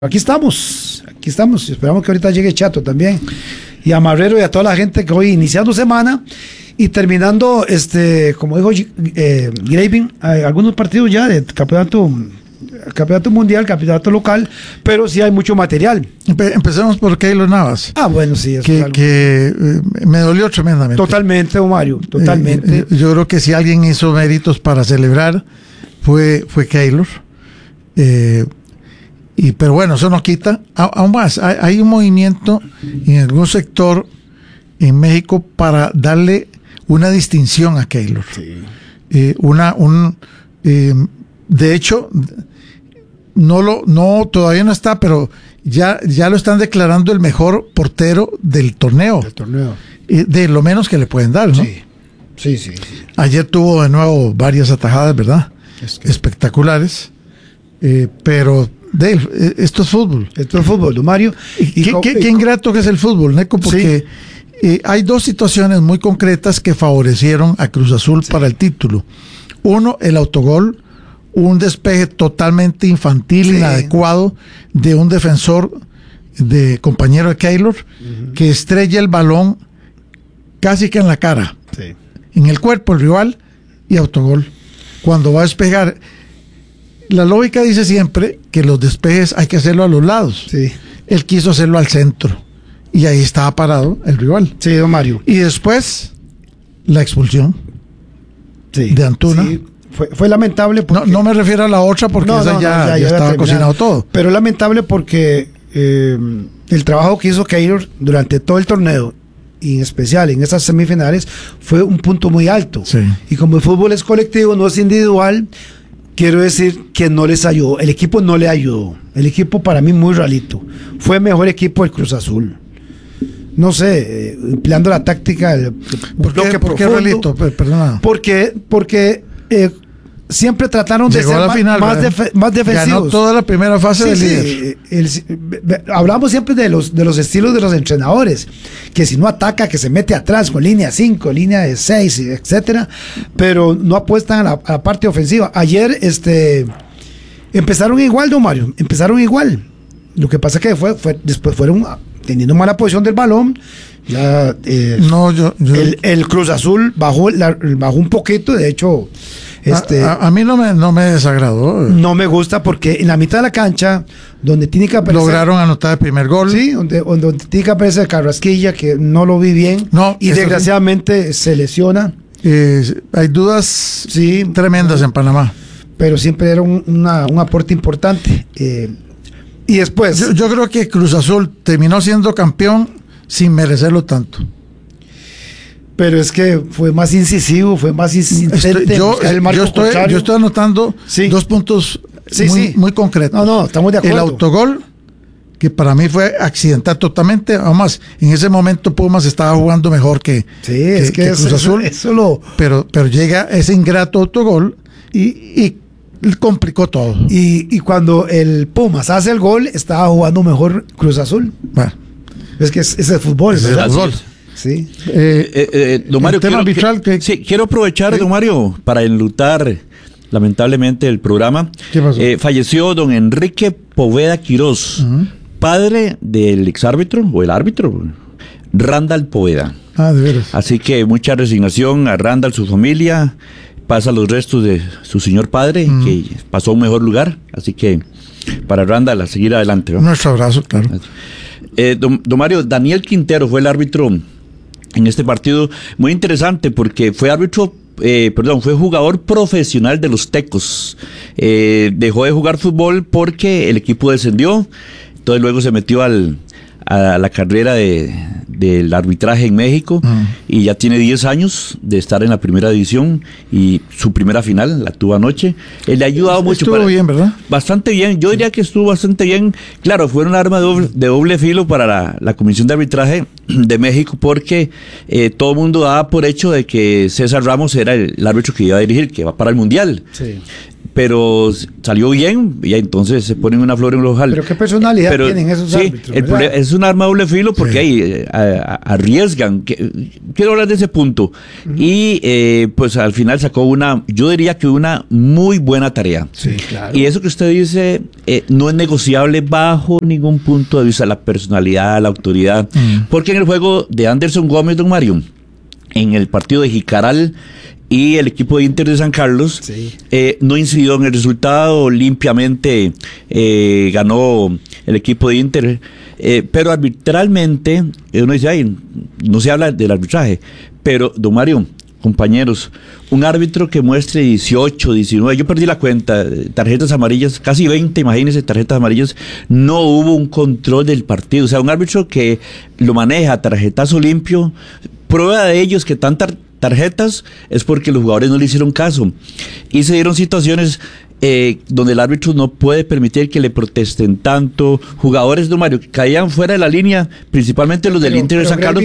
Aquí estamos, esperamos que ahorita llegue Chato también, y a Marrero y a toda la gente que hoy iniciando semana y terminando, como dijo Graving, algunos partidos ya de campeonato mundial, campeonato local, pero sí hay mucho material. Empecemos por Keylor Navas. Bueno, sí, eso que me dolió tremendamente. Totalmente, Mario, totalmente. Yo creo que si alguien hizo méritos para celebrar fue Keylor. Pero bueno, eso no quita. Aún más, hay un movimiento en algún sector en México para darle una distinción a Keylor. Sí. De hecho, todavía no está, pero ya lo están declarando el mejor portero del torneo. De lo menos que le pueden dar, ¿no? Sí. Ayer tuvo de nuevo varias atajadas, ¿verdad? Espectaculares. Pero esto es fútbol. Don Mario. Qué ingrato que es el fútbol, Neco, porque hay dos situaciones muy concretas que favorecieron a Cruz Azul para el título. Uno, el autogol, un despeje totalmente infantil, inadecuado de un defensor de compañero de Keylor, que estrella el balón casi que en la cara, en el cuerpo el rival, y autogol. Cuando va a despejar, la lógica dice siempre que los despejes hay que hacerlo a los lados. Él quiso hacerlo al centro y ahí estaba parado el rival. Sí, don Mario. Y después la expulsión de Antuna. Sí. Fue lamentable porque... No me refiero a la otra porque ya estaba cocinado todo. Pero lamentable porque el trabajo que hizo Keylor durante todo el torneo, y en especial en esas semifinales, fue un punto muy alto. Y como el fútbol es colectivo, no es individual, quiero decir que no les ayudó. El equipo no le ayudó. El equipo para mí muy ralito. Fue mejor equipo el Cruz Azul. No sé, empleando la táctica del bloque profundo. ¿Por qué ralito? Perdona. Porque siempre trataron de ser más defensivos. Ganó toda la primera fase del líder. Hablamos siempre de los estilos de los entrenadores, que si no ataca, que se mete atrás con línea 5, línea de 6, etcétera, pero no apuestan a la parte ofensiva. Ayer empezaron igual, don Mario, empezaron igual. Lo que pasa es que después fueron teniendo mala posición del balón. Ya el Cruz Azul bajó un poquito, de hecho. A mí no me desagradó. No me gusta porque en la mitad de la cancha, donde tiene que aparecer, lograron anotar el primer gol. Sí, donde tiene que aparecer Carrasquilla, que no lo vi bien. Y desgraciadamente se lesiona. Hay dudas tremendas en Panamá. Pero siempre era un aporte importante. Y después... Yo creo que Cruz Azul terminó siendo campeón sin merecerlo tanto. Pero es que fue más incisivo, fue más insistente. Yo estoy anotando 2 puntos muy concretos. No, estamos de acuerdo. El autogol, que para mí fue accidental totalmente. Además, en ese momento Pumas estaba jugando mejor que Cruz Azul. Pero llega ese ingrato autogol y complicó todo. Y cuando el Pumas hace el gol, estaba jugando mejor Cruz Azul. Bueno. Es que es el fútbol. Es el fútbol. Sí. Don Mario, quiero aprovechar, don Mario, para enlutar lamentablemente el programa. ¿Qué pasó? Falleció don Enrique Poveda Quirós, padre del exárbitro o el árbitro Randall Poveda. De veras. Así que mucha resignación a Randall, su familia. Pasa los restos de su señor padre, que pasó a un mejor lugar. Así que para Randall a seguir adelante, ¿no? Nuestro abrazo, claro. Don Mario, Daniel Quintero fue el árbitro en este partido, muy interesante porque fue fue jugador profesional de los Tecos. Dejó de jugar fútbol porque el equipo descendió, entonces luego se metió a la carrera del arbitraje en México y ya tiene 10 años de estar en la primera división y su primera final la tuvo anoche. Él le ha ayudado mucho. Estuvo bien, ¿verdad? Bastante bien, yo diría que estuvo bastante bien. Claro, fue un arma de doble filo para la Comisión de Arbitraje de México porque todo el mundo daba por hecho de que César Ramos era el árbitro que iba a dirigir, que va para el Mundial. pero salió bien y entonces se ponen una flor en el ojal. Pero qué personalidad tienen esos árbitros. El problema es un arma doble filo porque ahí arriesgan. Quiero hablar de ese punto. Y pues al final sacó yo diría que una muy buena tarea. Sí, claro. Y eso que usted dice no es negociable bajo ningún punto de vista, la personalidad, la autoridad. Porque en el juego de Anderson Gómez, don Mario, en el partido de Jicaral y el equipo de Inter de San Carlos, no incidió en el resultado, limpiamente ganó el equipo de Inter, pero arbitralmente, uno dice, ay, no se habla del arbitraje, pero don Mario, compañeros, un árbitro que muestre 18, 19, yo perdí la cuenta, tarjetas amarillas, casi 20, imagínense, tarjetas amarillas, no hubo un control del partido, o sea, un árbitro que lo maneja tarjetazo limpio, prueba de ellos que tantas tarjetas es porque los jugadores no le hicieron caso y se dieron situaciones donde el árbitro no puede permitir que le protesten tanto. Jugadores, don Mario, que caían fuera de la línea, principalmente los del Inter de San Carlos.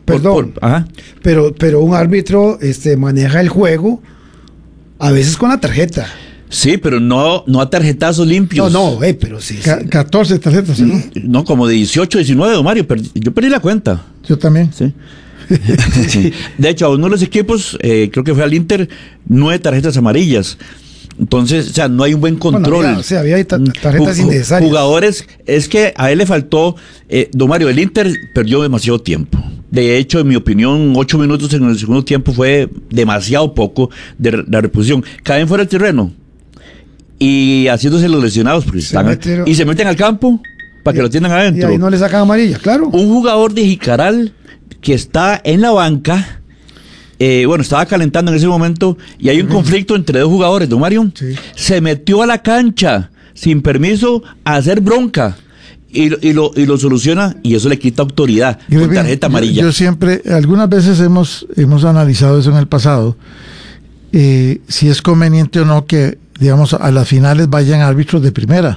Pero un árbitro maneja el juego a veces con la tarjeta. Sí, pero no a tarjetazos limpios. Pero sí. 14 tarjetas, ¿no? No, como de 18, 19, don Mario. Yo perdí la cuenta. Yo también. Sí. De hecho, a uno de los equipos, creo que fue al Inter, 9 tarjetas amarillas. Entonces, o sea, no hay un buen control. Había tarjetas innecesarias. Jugadores, es que a él le faltó, don Mario, el Inter perdió demasiado tiempo. De hecho, en mi opinión, 8 minutos en el segundo tiempo fue demasiado poco de la reposición. Caen fuera del terreno y haciéndose los lesionados porque y se meten al campo para que lo tiendan adentro. Y ahí no le sacan amarilla, claro. Un jugador de Jicaral que está en la banca, estaba calentando en ese momento y hay un conflicto entre dos jugadores, don Mario. Se metió a la cancha sin permiso a hacer bronca y lo soluciona y eso le quita autoridad con tarjeta amarilla. Yo siempre, algunas veces hemos analizado eso en el pasado, si es conveniente o no que, digamos, a las finales vayan árbitros de primera,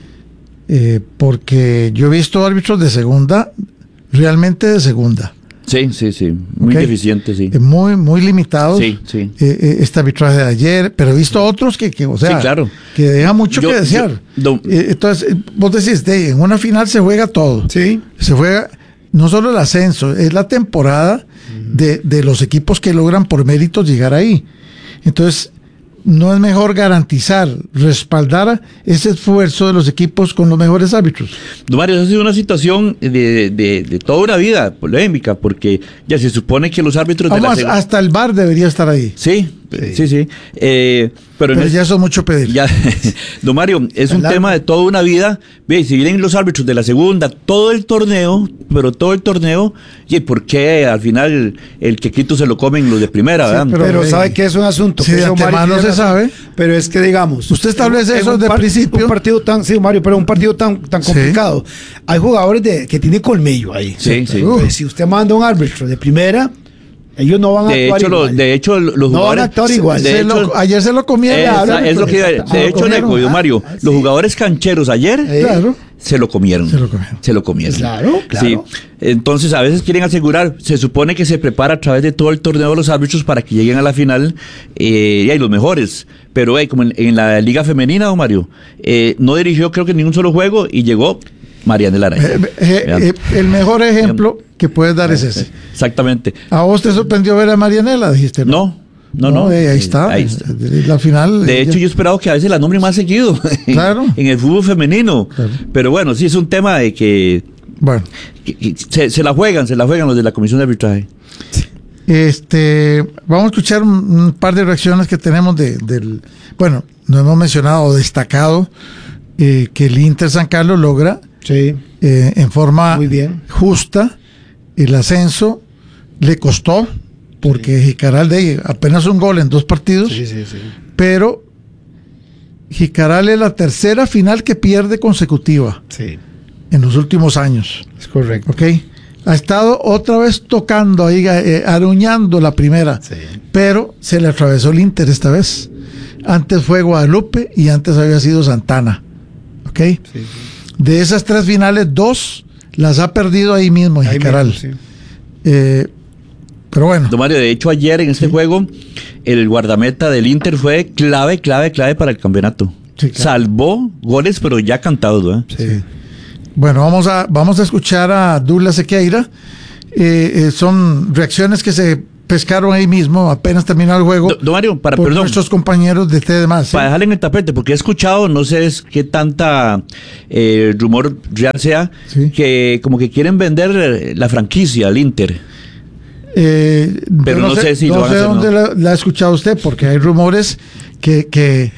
porque yo he visto árbitros de segunda, realmente de segunda. Sí, muy deficiente, sí. Muy limitados. Sí. Este arbitraje de ayer, pero he visto otros que claro, que deja mucho que desear. Entonces, vos decís, en una final se juega todo. Sí. Se juega no solo el ascenso, es la temporada de los equipos que logran por méritos llegar ahí. Entonces, ¿no es mejor garantizar, respaldar ese esfuerzo de los equipos con los mejores árbitros? Don Mario, esa ha sido una situación de toda una vida polémica, porque ya se supone que los árbitros hasta el VAR debería estar ahí. Sí. Pero ya eso es mucho pedir. Don Mario, es un tema de toda una vida. Ve, si vienen los árbitros de la segunda, todo el torneo, ¿y por qué al final el quequito se lo comen los de primera? Sí, pero sabe que es un asunto. Sí, de antemano no se sabe. Pero es que, digamos, usted establece eso desde el principio. Un partido tan complicado. Hay jugadores que tienen colmillo ahí. Sí. Si usted manda un árbitro de primera, ellos no van a actuar igual. De hecho, los no jugadores van a actuar igual. Ayer se lo comieron. Es lo que de hecho, don Mario, los jugadores cancheros ayer se lo comieron. Claro. Sí. Entonces, a veces quieren asegurar, se supone que se prepara a través de todo el torneo de los árbitros para que lleguen a la final y hay los mejores. Pero como en la Liga Femenina, don Mario, no dirigió creo que ningún solo juego y llegó Marianela Araña. El mejor ejemplo que puedes dar es ese. Exactamente. ¿A vos te sorprendió ver a Marianela? Dijiste, No. Ahí está. La final. De hecho, yo esperaba que a veces la nombre más seguido. Claro. En el fútbol femenino. Claro. Pero bueno, sí es un tema de que. Bueno. Se la juegan los de la Comisión de Arbitraje. Vamos a escuchar un par de reacciones que tenemos del. Bueno, no hemos mencionado o destacado que el Inter San Carlos logra. Sí. En forma muy bien, justa el ascenso. Le costó porque Jicaral de apenas un gol en 2 partidos. Sí. Pero Jicaral es la tercera final que pierde consecutiva en los últimos años. Es correcto. ¿Okay? Ha estado otra vez tocando ahí, aruñando la primera, pero se le atravesó el Inter esta vez. Antes fue Guadalupe y antes había sido Santana. ¿Ok? Sí. De esas 3 finales, 2 las ha perdido ahí mismo en Jicaral. Pero bueno. Don Mario, de hecho ayer en este juego el guardameta del Inter fue clave para el campeonato. Sí, claro. Salvó goles, pero ya cantados, ¿verdad? Sí. Bueno, vamos a escuchar a Douglas Sequeira. Son reacciones que se pescaron ahí mismo, apenas terminó el juego. Don Mario, por nuestros compañeros de TDMás. ¿Sí? Para dejarle en el tapete, porque he escuchado, no sé qué tanta rumor real sea, ¿sí? Que como que quieren vender la franquicia al Inter. Pero no sé si lo van a hacer. No sé dónde la ha escuchado usted, porque hay rumores que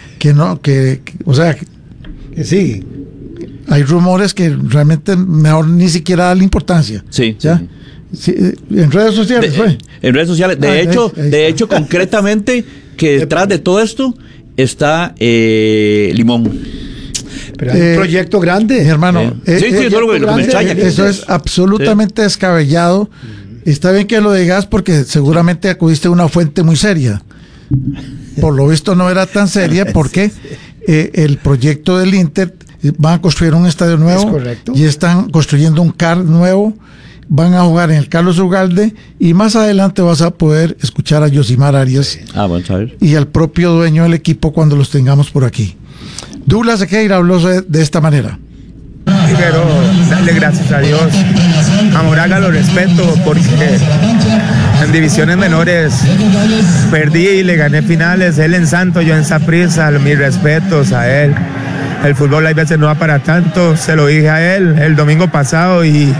sí. Hay rumores que realmente mejor ni siquiera da la importancia. Sí. ¿Ya? Sí. Sí, en redes sociales fue. En redes sociales. De hecho, concretamente, que detrás de todo esto está Limón. Pero hay un proyecto grande, hermano. Eso es absolutamente descabellado. Está bien que lo digas porque seguramente acudiste a una fuente muy seria. Por lo visto no era tan seria porque el proyecto del Inter van a construir un estadio nuevo y están construyendo un CAR nuevo. Van a jugar en el Carlos Ugalde y más adelante vas a poder escuchar a Yosimar Arias y al propio dueño del equipo cuando los tengamos por aquí. Douglas Sequeira habló de esta manera. Primero, darle gracias a Dios. A Moraga lo respeto porque en divisiones menores perdí y le gané finales. Él en Santos, yo en Saprissa. Mis respetos a él. El fútbol a veces no va para tanto. Se lo dije a él el domingo pasado y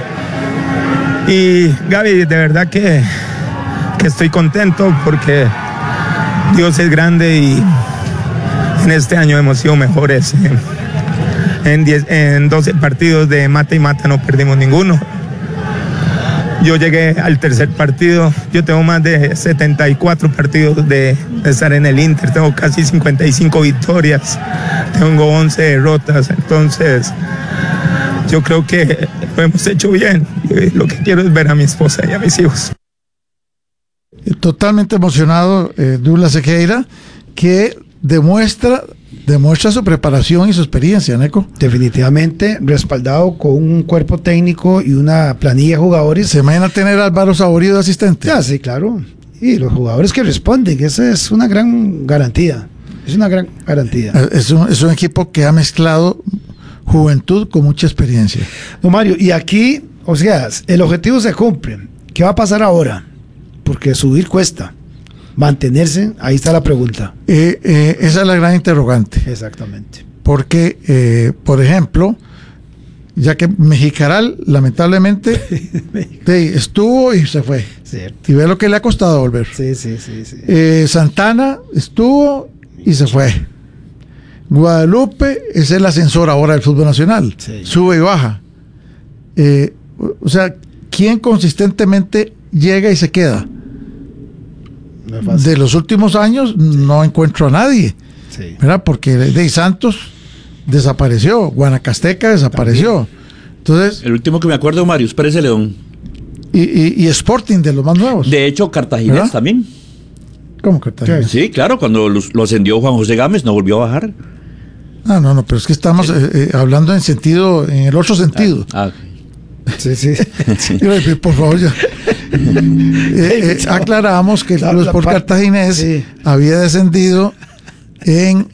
Gaby, de verdad que estoy contento porque Dios es grande y en este año hemos sido mejores. En 12 partidos de mata y mata no perdimos ninguno. Yo llegué al tercer partido, yo tengo más de 74 partidos de estar en el Inter, tengo casi 55 victorias, tengo 11 derrotas, entonces yo creo que lo hemos hecho bien. Lo que quiero es ver a mi esposa y a mis hijos. Totalmente emocionado, Douglas Sequeira, que demuestra su preparación y su experiencia, Neco. Definitivamente, respaldado con un cuerpo técnico y una planilla de jugadores. ¿Se imagina tener a Álvaro Saborío de asistente? Ya, sí, claro. Y los jugadores que responden, esa es una gran garantía. Es una gran garantía. Es un equipo que ha mezclado juventud con mucha experiencia. No, Mario, y aquí, o sea, el objetivo se cumple. ¿Qué va a pasar ahora? Porque subir cuesta. Mantenerse, ahí está la pregunta. Esa es la gran interrogante. Exactamente. Porque, por ejemplo, ya que Mejicaral, lamentablemente, estuvo y se fue. Cierto. Y ve lo que le ha costado volver. Sí. Santana estuvo y se fue. Guadalupe es el ascensor ahora del fútbol nacional. Sí. Sube y baja. O sea, ¿quién consistentemente llega y se queda? No, de los últimos años no encuentro a nadie, ¿verdad? Porque de Santos desapareció, Guanacasteca desapareció. También. Entonces, el último que me acuerdo, Marius Pérez de León. Y Sporting, de los más nuevos. De hecho, Cartaginés, ¿verdad? También. ¿Cómo Cartaginés? Sí, claro, cuando lo ascendió Juan José Gámez no volvió a bajar. No, pero es que estamos hablando en el otro sentido. Sí. Por favor, ya. Aclaramos que el Club Sport Cartaginés había descendido en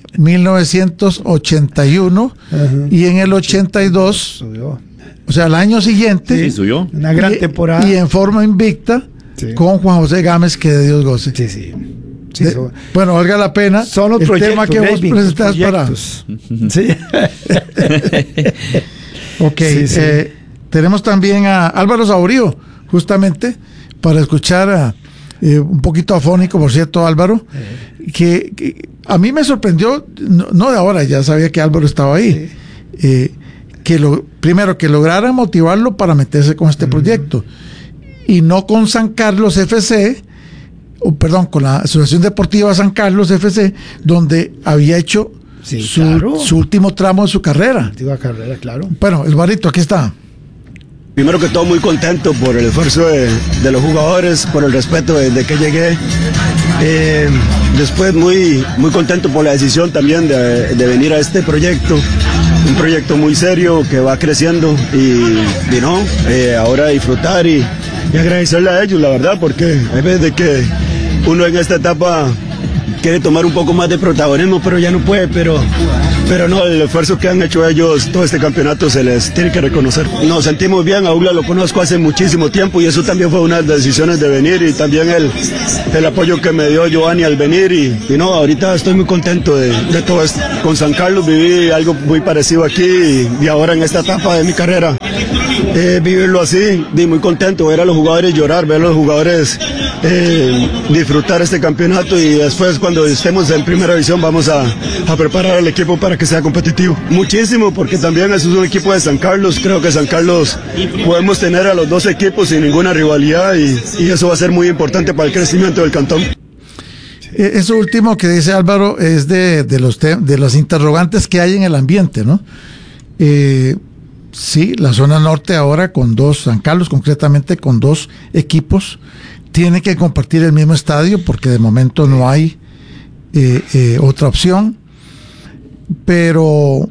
1981 y en el 82 subió. O sea, el año siguiente subió. Una gran temporada y en forma invicta con Juan José Gámez, que de Dios goce. Bueno, valga la pena. Son los el tema que vos presentás para. Sí. Ok. Tenemos también a Álvaro Saborío, justamente, para escuchar un poquito afónico, por cierto, Álvaro, que a mí me sorprendió, no de ahora, ya sabía que Álvaro estaba ahí, primero que lograran motivarlo para meterse con este proyecto, y no con San Carlos FC, con la Asociación Deportiva San Carlos FC, donde había hecho su último tramo de su carrera. Última carrera, claro. Bueno, el Barito, aquí está. Primero que todo, muy contento por el esfuerzo de los jugadores, por el respeto desde que llegué. Después muy contento por la decisión también de venir a este proyecto, un proyecto muy serio que va creciendo y ahora disfrutar y agradecerle a ellos, la verdad, porque hay veces de que uno en esta etapa quiere tomar un poco más de protagonismo, pero ya no puede, pero no, el esfuerzo que han hecho ellos todo este campeonato se les tiene que reconocer. Nos sentimos bien, a Ugla lo conozco hace muchísimo tiempo y eso también fue una de las decisiones de venir y también el apoyo que me dio Giovanni al venir y no, ahorita estoy muy contento de todo esto. Con San Carlos viví algo muy parecido aquí y ahora en esta etapa de mi carrera vivirlo así, muy contento, ver a los jugadores llorar, ver a los jugadores disfrutar este campeonato y después cuando estemos en primera división vamos a preparar al equipo para que sea competitivo. Muchísimo, porque también es un equipo de San Carlos, creo que San Carlos podemos tener a los dos equipos sin ninguna rivalidad y eso va a ser muy importante para el crecimiento del cantón. Eso último que dice Álvaro es de los interrogantes que hay en el ambiente, ¿no? Sí, la zona norte ahora con San Carlos concretamente con 2 equipos, tiene que compartir el mismo estadio porque de momento no hay otra opción, pero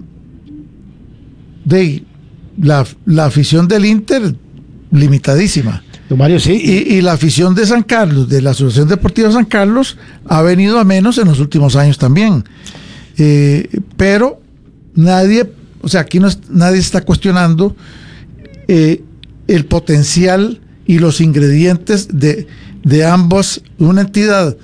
la afición del Inter limitadísima. Mario, sí. Y la afición de San Carlos, de la Asociación Deportiva San Carlos, ha venido a menos en los últimos años también. Pero nadie, o sea, aquí nadie está cuestionando el potencial y los ingredientes de ambos, una entidad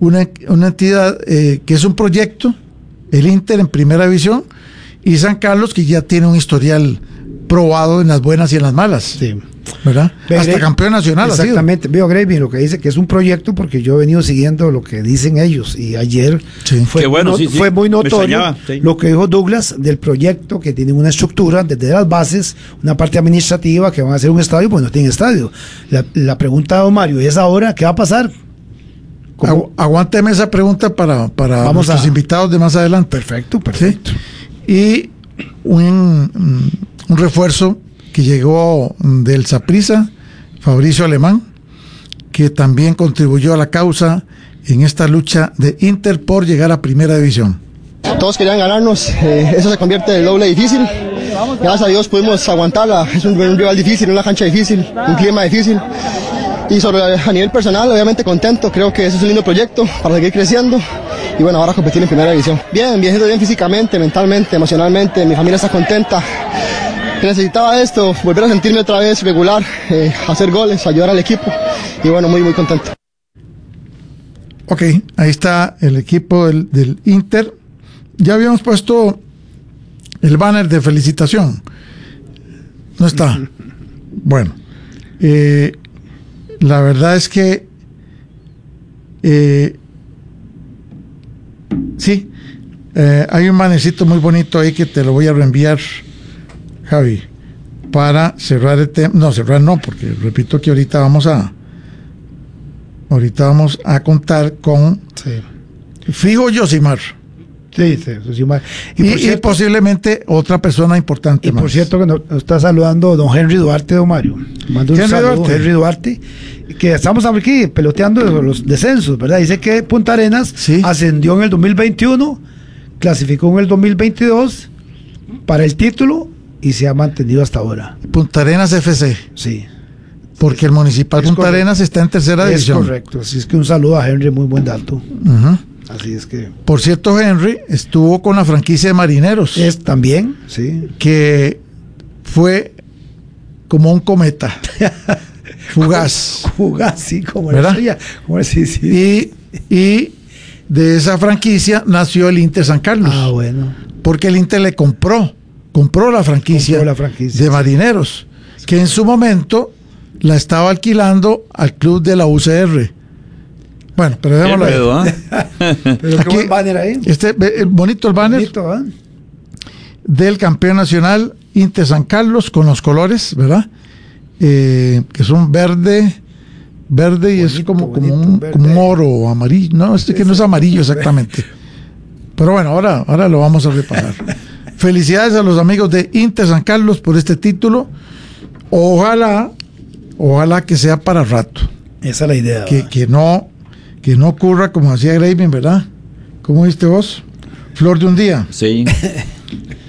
que es un proyecto, el Inter en primera división, y San Carlos que ya tiene un historial probado en las buenas y en las malas. Sí. ¿Verdad? Hasta campeón nacional. Exactamente. Veo Gravy lo que dice que es un proyecto porque yo he venido siguiendo lo que dicen ellos y ayer fue muy notorio lo que dijo Douglas del proyecto, que tienen una estructura desde las bases, una parte administrativa, que van a hacer un estadio, pues no tienen estadio. La pregunta de don Mario es ahora, ¿qué va a pasar? Aguánteme esa pregunta para nuestros invitados de más adelante. Perfecto. ¿Sí? Y un refuerzo que llegó del Saprissa, Fabricio Alemán, que también contribuyó a la causa en esta lucha de Inter por llegar a primera división. Todos querían ganarnos, eso se convierte en el doble difícil. Gracias a Dios pudimos aguantarla, es un rival difícil, una cancha difícil, un clima difícil. Y a nivel personal, obviamente contento, creo que eso es un lindo proyecto para seguir creciendo y bueno, ahora competir en primera división. Bien físicamente, mentalmente, emocionalmente, mi familia está contenta. Necesitaba esto, volver a sentirme otra vez regular, hacer goles, ayudar al equipo y bueno, muy contento. Ok, ahí está el equipo del Inter. Ya habíamos puesto el banner de felicitación. No está. Bueno, la verdad es que sí, hay un bannercito muy bonito ahí que te lo voy a reenviar, Javi, para cerrar el tema. No, cerrar no, porque repito que ahorita vamos a contar con fijo Yosimar. Sí, Yosimar. Y posiblemente otra persona importante. Y más. Por cierto, que nos está saludando don Henry Duarte, don Mario. Mando un saludo, Henry Duarte, que estamos aquí peloteando los descensos, ¿verdad? Dice que Punta Arenas ascendió en el 2021, clasificó en el 2022 para el título y se ha mantenido hasta ahora. Punta Arenas FC. Sí. Porque el Municipal Punta Arenas está en tercera división. Es correcto. Así es que un saludo a Henry, muy buen dato. Así es que. Por cierto, Henry estuvo con la franquicia de Marineros. También, sí. Que fue como un cometa. Fugaz. Fugaz, sí, como ¿verdad? Sí. Y de esa franquicia nació el Inter San Carlos. Ah, bueno. Porque el Inter le compró la franquicia de Marineros, que en su momento la estaba alquilando al club de la UCR. Bueno, pero démoslo ahí. Pero qué buen banner ahí. Bonito el banner. Bonito, ¿eh? Del campeón nacional Inter San Carlos con los colores, ¿verdad? Que son verde y bonito, es como un oro amarillo. No, que no es amarillo exactamente. Pero bueno, ahora lo vamos a repasar. Felicidades a los amigos de Inter San Carlos por este título. Ojalá que sea para rato. Esa es la idea. Que no ocurra como hacía Graving, ¿verdad? ¿Cómo viste vos? Flor de un día. Sí.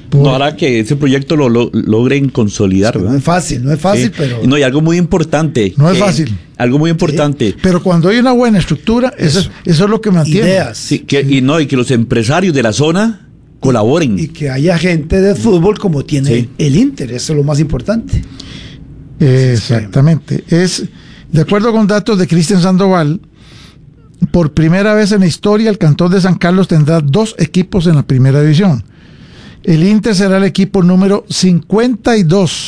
No hará que ese proyecto lo logren consolidar, ¿verdad? No es fácil, sí. Pero... No, y algo muy importante. No es fácil. Algo muy importante. Sí. Pero cuando hay una buena estructura, eso es lo que mantiene. Ideas. Sí, y que los empresarios de la zona colaboren. Y que haya gente de fútbol como tiene el Inter, eso es lo más importante. Exactamente. De acuerdo con datos de Cristian Sandoval, por primera vez en la historia el Cantón de San Carlos tendrá 2 equipos en la primera división. El Inter será el equipo número 52